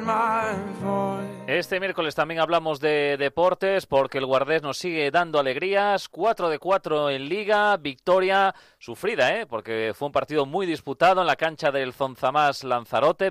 Este miércoles también hablamos de deportes porque el Guardés nos sigue dando alegrías. 4 de 4 en Liga, victoria sufrida, porque fue un partido muy disputado en la cancha del Zonzamás Lanzarote,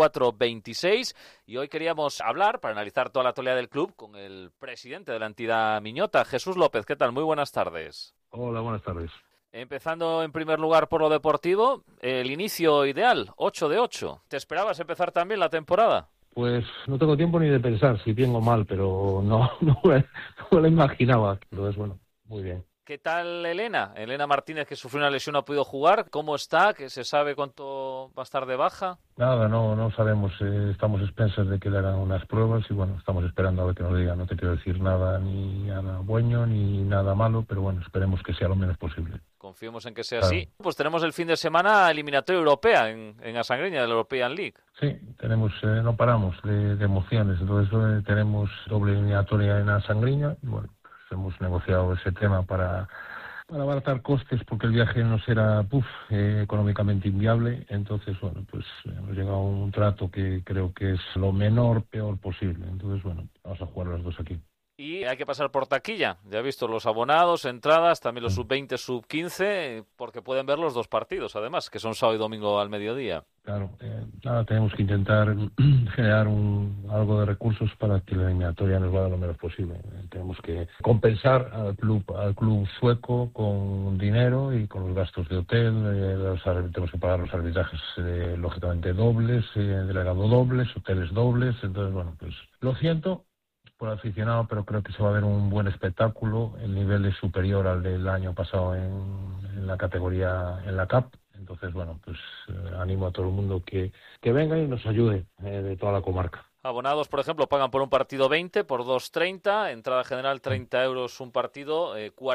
24-26. Y hoy queríamos hablar, para analizar toda la actualidad del club, con el presidente de la entidad miñota, Jesús López. ¿Qué tal? Muy buenas tardes. Hola, buenas tardes. Empezando en primer lugar por lo deportivo, el inicio ideal, 8 de 8. ¿Te esperabas empezar también la temporada? Pues no tengo tiempo ni de pensar si bien o mal, pero no me lo imaginaba. Entonces, bueno, muy bien. ¿Qué tal Elena? Elena Martínez, que sufrió una lesión, no ha podido jugar. ¿Cómo está? ¿Que se sabe cuánto va a estar de baja? Nada, no sabemos. Estamos expensas de que le hagan unas pruebas y bueno, estamos esperando a ver que nos digan. No te quiero decir nada ni nada bueno ni nada malo, pero bueno, esperemos que sea lo menos posible. Confiemos en que sea así. Pues tenemos el fin de semana eliminatoria europea en Asangreña, de la European League. Sí, tenemos, no paramos de emociones. Entonces tenemos doble eliminatoria en Asangreña y bueno, pues hemos negociado ese tema para abaratar costes porque el viaje nos era económicamente inviable. Entonces, bueno, pues hemos llegado a un trato que creo que es lo peor posible. Entonces, bueno, vamos a jugar los dos aquí. Y hay que pasar por taquilla. Ya he visto los abonados, entradas, también los sub-20, sub-15, porque pueden ver los dos partidos, además, que son sábado y domingo al mediodía. Claro, tenemos que intentar generar algo de recursos para que la eliminatoria nos vaya lo menos posible. Tenemos que compensar al club sueco con dinero y con los gastos de hotel. Tenemos que pagar los arbitrajes, lógicamente, dobles, delegado dobles, hoteles dobles. Entonces, bueno, pues lo siento por aficionado, pero creo que se va a ver un buen espectáculo. El nivel es superior al del año pasado en la categoría, en la CAP. Entonces, bueno, pues animo a todo el mundo que venga y nos ayude de toda la comarca. Abonados, por ejemplo, pagan por un partido 20, por 2 30, entrada general 30 euros un partido,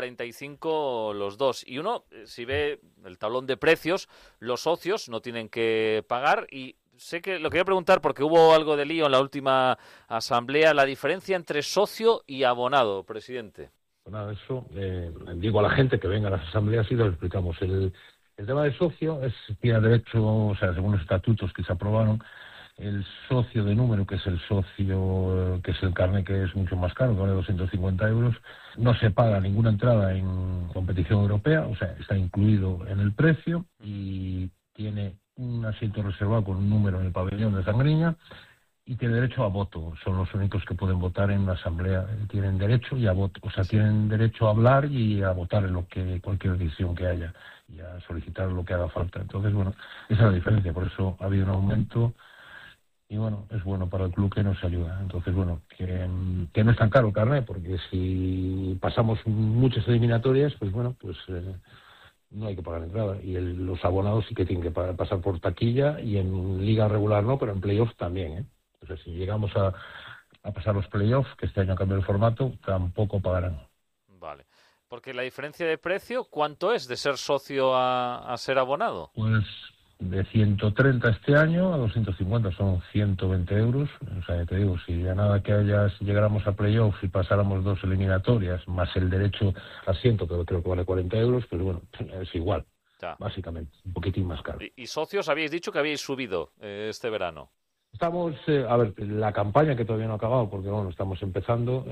45 los dos. Y uno, si ve el tablón de precios, los socios no tienen que pagar. Y sé que lo quería preguntar porque hubo algo de lío en la última asamblea, la diferencia entre socio y abonado, presidente. Pues nada, eso digo a la gente que venga a las asambleas y lo explicamos. El tema del socio tiene derecho, o sea, según los estatutos que se aprobaron, el socio de número, que es el socio, que es el carnet, que es mucho más caro, que vale 250 euros, no se paga ninguna entrada en competición europea, o sea, está incluido en el precio y tiene un asiento reservado con un número en el pabellón de Sangriña y tiene derecho a voto. Son los únicos que pueden votar en una asamblea. Tienen derecho y a voto, o sea, tienen derecho a hablar y a votar en cualquier decisión que haya y a solicitar lo que haga falta. Entonces, bueno, esa es la diferencia. Por eso ha habido un aumento y, bueno, es bueno para el club que nos ayuda. Entonces, bueno, que no es tan caro el carnet, porque si pasamos muchas eliminatorias, pues bueno, pues no hay que pagar entrada. Y los abonados sí que tienen que pasar por taquilla y en liga regular no, pero en playoffs también, O sea, si llegamos a pasar los playoffs, que este año ha cambiado el formato, tampoco pagarán. Vale. Porque la diferencia de precio, ¿cuánto es de ser socio a ser abonado? Pues de 130 este año a 250, son 120 euros. O sea, te digo, si ya nada que si llegáramos a playoffs y pasáramos 2 eliminatorias, más el derecho a asiento, que creo que vale 40 euros, pues bueno, es igual, básicamente, un poquitín más caro. ¿Y socios habéis dicho que habéis subido este verano? Estamos, la campaña que todavía no ha acabado, porque bueno, estamos empezando,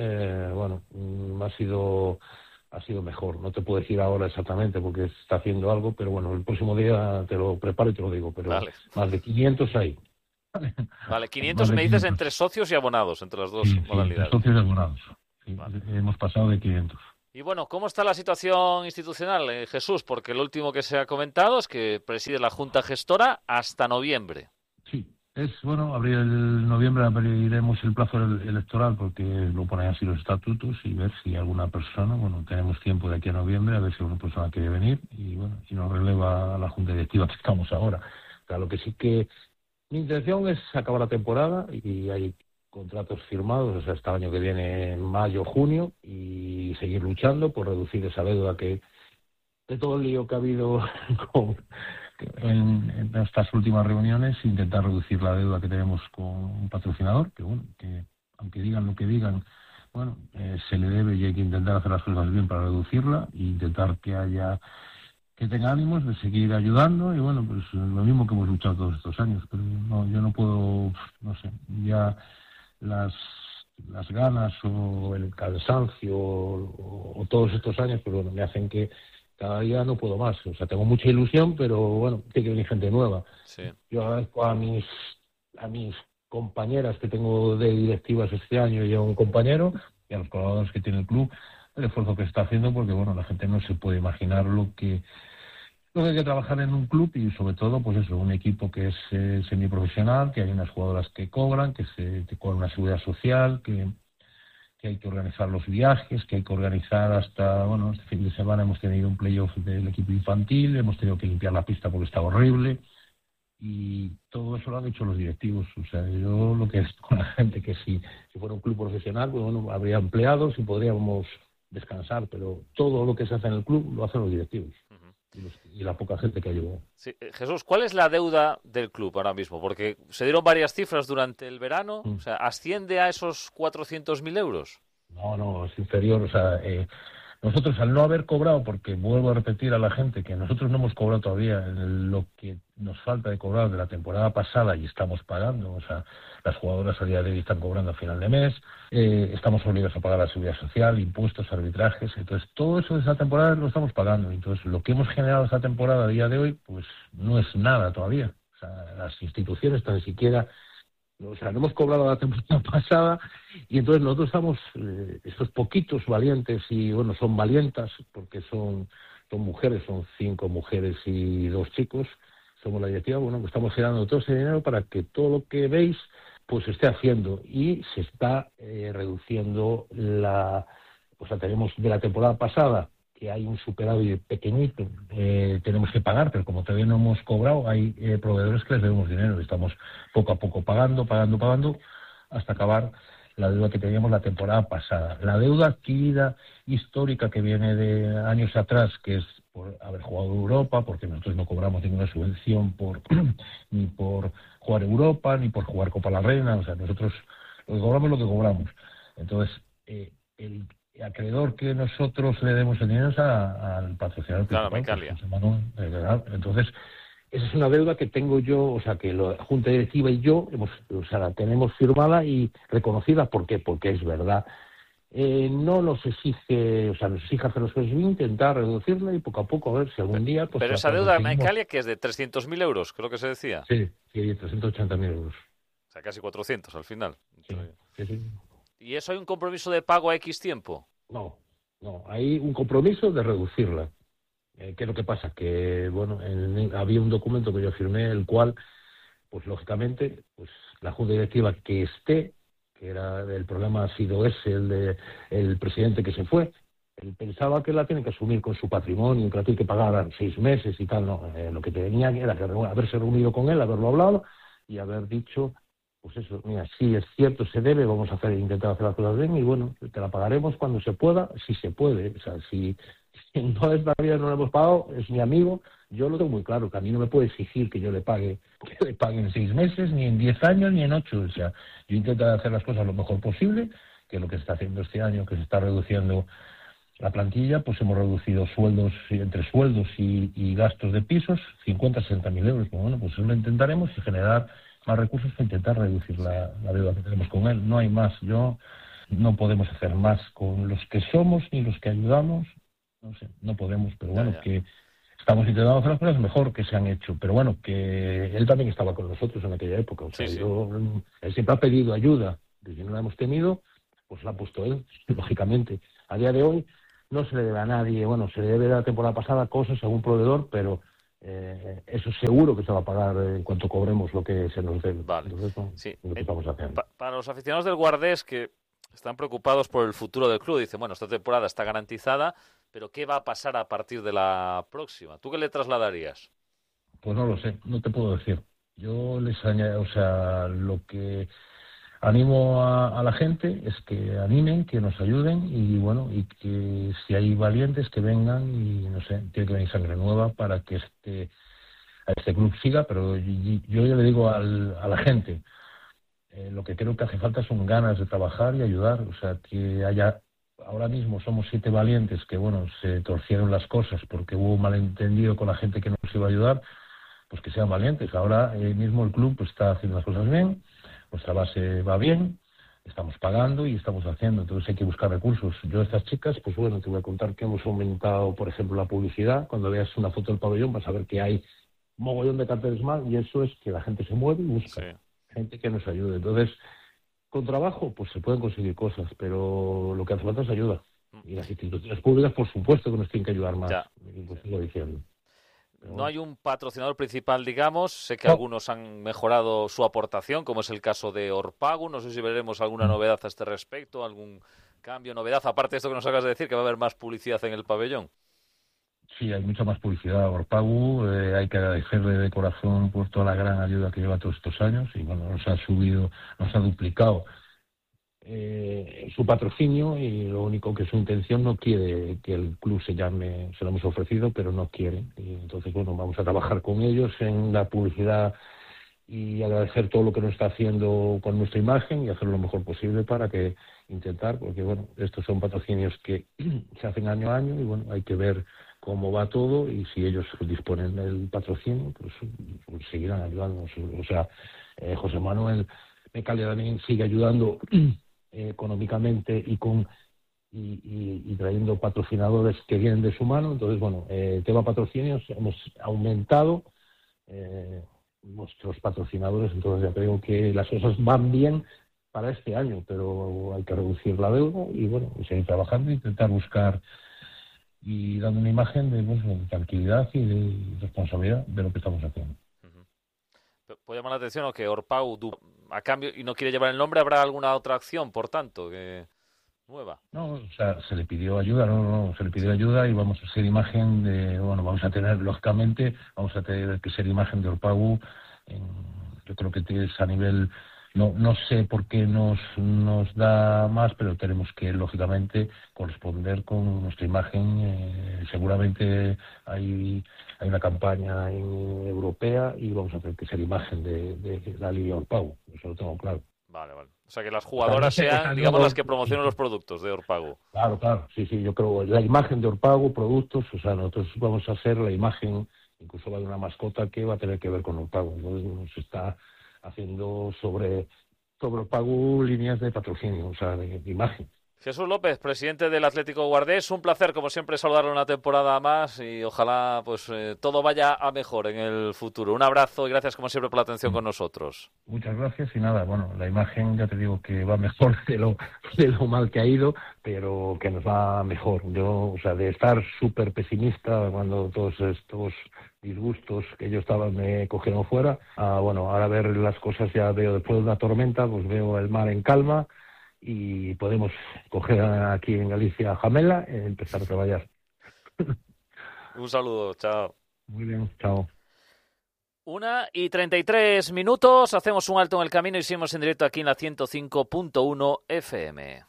ha sido mejor. No te puedo decir ahora exactamente porque se está haciendo algo, pero bueno, el próximo día te lo preparo y te lo digo, pero vale. Más de 500 hay. Vale, 500 me dices entre socios y abonados, entre las dos modalidades. Entre socios y abonados. Sí, vale. Hemos pasado de 500. Y bueno, ¿cómo está la situación institucional, Jesús? Porque lo último que se ha comentado es que preside la Junta Gestora hasta noviembre. Sí. En noviembre abriremos el plazo electoral porque lo ponen así los estatutos y ver si alguna persona, tenemos tiempo de aquí a noviembre a ver si alguna persona quiere venir y nos releva a la junta directiva que estamos ahora. Lo que sí que mi intención es acabar la temporada y hay contratos firmados, o sea, hasta el año que viene, en mayo, junio, y seguir luchando por reducir esa deuda de todo el lío que ha habido en estas últimas reuniones, intentar reducir la deuda que tenemos con un patrocinador, que aunque digan lo que digan, se le debe y hay que intentar hacer las cosas bien para reducirla e intentar que haya que tenga ánimos de seguir ayudando y bueno, pues lo mismo que hemos luchado todos estos años, pero no, yo no puedo, no sé, ya las ganas o el cansancio o todos estos años, pues bueno, me hacen que cada día no puedo más. O sea, tengo mucha ilusión, pero bueno, tiene que venir gente nueva. Sí. Yo agradezco a mis compañeras que tengo de directivas este año y a un compañero y a los colaboradores que tiene el club el esfuerzo que está haciendo, porque bueno, la gente no se puede imaginar lo que hay que trabajar en un club y sobre todo pues eso, un equipo que es semiprofesional, que hay unas jugadoras que cobran, que cobran una seguridad social, que hay que organizar los viajes, que hay que organizar hasta, bueno, este fin de semana hemos tenido un playoff del equipo infantil, hemos tenido que limpiar la pista porque estaba horrible y todo eso lo han hecho los directivos. O sea, yo lo que es con la gente, que si fuera un club profesional, pues bueno, habría empleados y podríamos descansar, pero todo lo que se hace en el club lo hacen los directivos y la poca gente que ayuda. Sí. Jesús, ¿cuál es la deuda del club ahora mismo? Porque se dieron varias cifras durante el verano, o sea, ¿asciende a esos 400.000 euros? No, es inferior, o sea, nosotros al no haber cobrado, porque vuelvo a repetir a la gente que nosotros no hemos cobrado todavía lo que nos falta de cobrar de la temporada pasada y estamos pagando, o sea, las jugadoras a día de hoy están cobrando a final de mes, estamos obligados a pagar la seguridad social, impuestos, arbitrajes, entonces todo eso de esa temporada lo estamos pagando, entonces lo que hemos generado esta temporada a día de hoy, pues no es nada todavía, o sea, las instituciones tan siquiera. O sea, no hemos cobrado la temporada pasada y entonces nosotros estamos, estos poquitos valientes y, bueno, son valientas porque son mujeres, son 5 mujeres y 2 chicos, somos la directiva, bueno, pues estamos generando todo ese dinero para que todo lo que veis pues se esté haciendo y se está reduciendo o sea, tenemos de la temporada pasada que hay un superávit pequeñito, tenemos que pagar, pero como todavía no hemos cobrado, hay proveedores que les debemos dinero. Estamos poco a poco pagando, hasta acabar la deuda que teníamos la temporada pasada. La deuda adquirida histórica que viene de años atrás, que es por haber jugado Europa, porque nosotros no cobramos ninguna subvención ni por jugar Europa, ni por jugar Copa la Reina, o sea, nosotros lo que cobramos es lo que cobramos. Entonces, el acreedor que nosotros le demos el dinero es al patrocinador principal, pues, entonces esa es una deuda que tengo yo, o sea, que la Junta Directiva y yo la tenemos firmada y reconocida. ¿Por qué? Porque es verdad. No nos exige, o sea, nos exige hacer los cosas bien, intentar reducirla y poco a poco a ver si algún día. Pues, pero esa deuda Mecalia, que es de 300.000 euros, creo que se decía. Sí, 380.000 euros. O sea, casi 400 al final. Sí. ¿Y eso hay un compromiso de pago a X tiempo? No, hay un compromiso de reducirla. ¿Qué es lo que pasa? Que, bueno, había un documento que yo firmé, el cual, pues lógicamente, pues la Junta Directiva que era el problema ha sido ese, el presidente que se fue, él pensaba que la tiene que asumir con su patrimonio, que la tiene que pagar 6 meses y tal, no, lo que tenía era que haberse reunido con él, haberlo hablado y haber dicho, pues eso, mira, sí es cierto, se debe, vamos a intentar hacer las cosas bien y bueno, te la pagaremos cuando se pueda, si se puede, o sea, si no es la vida, no lo hemos pagado, es mi amigo, yo lo tengo muy claro, que a mí no me puede exigir que le pague en 6 meses, ni en 10 años, ni en 8, o sea, yo intento hacer las cosas lo mejor posible, que es lo que se está haciendo este año, que se está reduciendo la plantilla, pues hemos reducido sueldos, entre sueldos y gastos de pisos, 50-60.000 euros, pues bueno, pues eso lo intentaremos y generar más recursos para intentar reducir la deuda que tenemos con él. No hay más. No podemos hacer más con los que somos ni los que ayudamos. No sé, no podemos, pero bueno, que estamos intentando hacer las cosas mejor que se han hecho. Pero bueno, que él también estaba con nosotros en aquella época. O sea, él siempre ha pedido ayuda. Y si no la hemos tenido, pues la ha puesto él, lógicamente. A día de hoy no se le debe a nadie. Bueno, se le debe de la temporada pasada cosas a un proveedor, pero eso seguro que se va a pagar en cuanto cobremos lo que se nos debe. Vale. Entonces, lo que estamos haciendo. Para los aficionados del Guardés que están preocupados por el futuro del club, dicen, bueno, esta temporada está garantizada, pero ¿qué va a pasar a partir de la próxima? ¿Tú qué le trasladarías? Pues no lo sé, no te puedo decir. Yo les añado, o sea, lo que animo a la gente es que animen, que nos ayuden y bueno, y que si hay valientes que vengan y no sé, tiene que venir sangre nueva para que este club siga, pero yo ya le digo a la gente, lo que creo que hace falta son ganas de trabajar y ayudar, o sea, que haya ahora mismo somos 7 valientes que, bueno, se torcieron las cosas porque hubo un malentendido con la gente que nos iba a ayudar, pues que sean valientes. Ahora mismo el club pues, está haciendo las cosas bien, nuestra base va bien, estamos pagando y estamos haciendo, entonces hay que buscar recursos. Yo a estas chicas, pues bueno, te voy a contar que hemos aumentado, por ejemplo, la publicidad. Cuando veas una foto del pabellón vas a ver que hay mogollón de carteles más, y eso es que la gente se mueve y busca gente que nos ayude. Entonces, con trabajo, pues se pueden conseguir cosas, pero lo que hace falta es ayuda. Y las instituciones públicas, por supuesto, que nos tienen que ayudar más. Lo sigo diciendo. No hay un patrocinador principal, digamos. Sé que algunos han mejorado su aportación, como es el caso de Orpago. No sé si veremos alguna novedad a este respecto, algún cambio, novedad, aparte de esto que nos acabas de decir, que va a haber más publicidad en el pabellón. Sí, hay mucha más publicidad a Orpago. Hay que agradecerle de corazón por toda la gran ayuda que lleva todos estos años. Y bueno, nos ha duplicado su patrocinio, y lo único que su intención no quiere que el club se llame, se lo hemos ofrecido, pero no quiere. Y entonces, bueno, vamos a trabajar con ellos en la publicidad y agradecer todo lo que nos está haciendo con nuestra imagen y hacer lo mejor posible para que intentar, porque bueno, estos son patrocinios que se hacen año a año y bueno, hay que ver cómo va todo, y si ellos disponen del patrocinio, pues seguirán ayudándonos. O sea, José Manuel Mecalia también sigue ayudando económicamente y trayendo patrocinadores que vienen de su mano. Entonces, bueno, tema patrocinios, hemos aumentado nuestros patrocinadores, entonces ya creo que las cosas van bien para este año, pero hay que reducir la deuda y bueno, seguir trabajando e intentar buscar y dando una imagen de tranquilidad y de responsabilidad de lo que estamos haciendo. Puede llamar la atención que Orpago, a cambio, y no quiere llevar el nombre, ¿habrá alguna otra acción, por tanto, que nueva? No, o sea, se le pidió ayuda, se le pidió ayuda y vamos a ser imagen de, bueno, vamos a tener, lógicamente, vamos a tener que ser imagen de Orpago. Yo creo que es a nivel, no sé por qué nos da más, pero tenemos que, lógicamente, corresponder con nuestra imagen. Seguramente hay una campaña europea y vamos a tener que ser imagen de la línea Orpago, eso lo tengo claro. Vale. O sea, que las jugadoras sean, digamos, las que promocionan los productos de Orpago. Claro, sí, yo creo la imagen de Orpago, productos, o sea, nosotros vamos a hacer la imagen, incluso va de una mascota que va a tener que ver con Orpago. Entonces nos está haciendo sobre Orpago líneas de patrocinio, o sea, de imagen. Jesús López, presidente del Atlético Guardés, un placer como siempre saludarlo una temporada más y ojalá pues todo vaya a mejor en el futuro. Un abrazo y gracias como siempre por la atención con nosotros. Muchas gracias y nada, bueno, la imagen ya te digo que va mejor de lo mal que ha ido, pero que nos va mejor. Yo, o sea, de estar súper pesimista cuando todos estos disgustos que yo estaba me cogieron fuera, bueno, ahora ver las cosas, ya veo después de una tormenta, pues veo el mar en calma y podemos coger aquí en Galicia Jamela y empezar a trabajar. Un saludo, chao. Muy bien, chao. 1:33, hacemos un alto en el camino y seguimos en directo aquí en la 105.1 FM.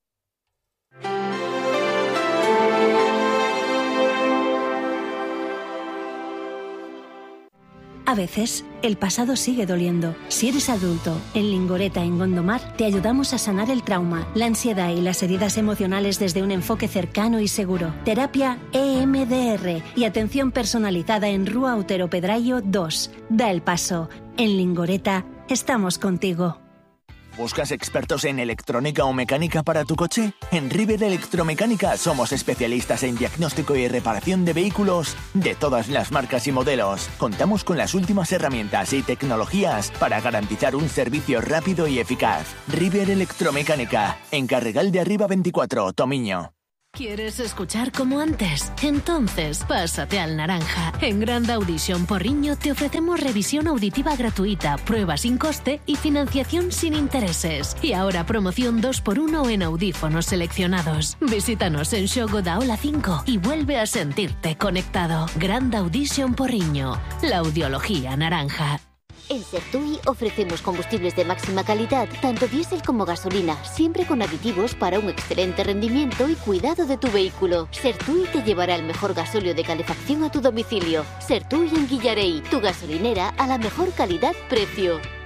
A veces, el pasado sigue doliendo. Si eres adulto, en Lingoreta, en Gondomar, te ayudamos a sanar el trauma, la ansiedad y las heridas emocionales desde un enfoque cercano y seguro. Terapia EMDR y atención personalizada en Rúa Otero Pedrayo 2. Da el paso. En Lingoreta, estamos contigo. ¿Buscas expertos en electrónica o mecánica para tu coche? En River Electromecánica somos especialistas en diagnóstico y reparación de vehículos de todas las marcas y modelos. Contamos con las últimas herramientas y tecnologías para garantizar un servicio rápido y eficaz. River Electromecánica, en Carregal de Arriba 24, Tomiño. ¿Quieres escuchar como antes? Entonces, pásate al Naranja. En Grand Audition Porriño te ofrecemos revisión auditiva gratuita, prueba sin coste y financiación sin intereses. Y ahora promoción 2x1 en audífonos seleccionados. Visítanos en Xogo da Ola 5 y vuelve a sentirte conectado. Grand Audition Porriño, la audiología naranja. En Sertui ofrecemos combustibles de máxima calidad, tanto diésel como gasolina, siempre con aditivos para un excelente rendimiento y cuidado de tu vehículo. Sertui te llevará el mejor gasóleo de calefacción a tu domicilio. Sertui en Guillarey, tu gasolinera a la mejor calidad-precio.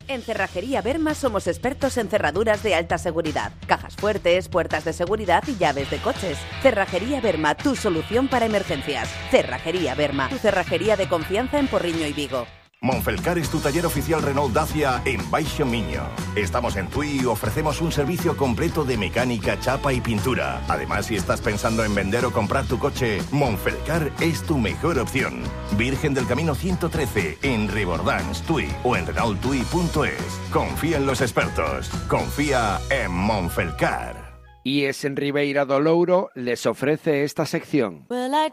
En Cerrajería Berma somos expertos en cerraduras de alta seguridad, cajas fuertes, puertas de seguridad y llaves de coches. Cerrajería Berma, tu solución para emergencias. Cerrajería Berma, tu cerrajería de confianza en Porriño y Vigo. Monfelcar es tu taller oficial Renault Dacia en Baixo Miño. Estamos en Tui y ofrecemos un servicio completo de mecánica, chapa y pintura. Además, si estás pensando en vender o comprar tu coche, Monfelcar es tu mejor opción. Virgen del Camino 113 en Ribordans, Tui o en renaulttui.es. Confía en los expertos. Confía en Monfelcar. IES en Ribeira do Louro les ofrece esta sección. Well, I